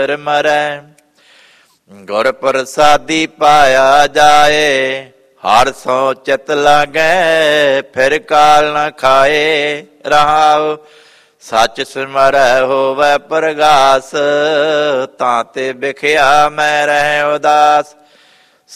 ਮਰੈ। ਗੁਰ ਪ੍ਰਸਾਦੀ ਪਾਇਆ ਜਾਏ, ਹਰ ਸੋ ਚਿਤ ਲਾਗੈ, ਫਿਰ ਕਾਲ ਨ ਖਾਏ। ਰਹਾਉ ਸੱਚ ਸਿਮਰੈ ਹੋਵੈ ਪ੍ਰਗਾਸ, ਤਾਂ ਤੇ ਬਿਖਿਆ ਮੈਂ ਰਹਿ ਉਦਾਸ।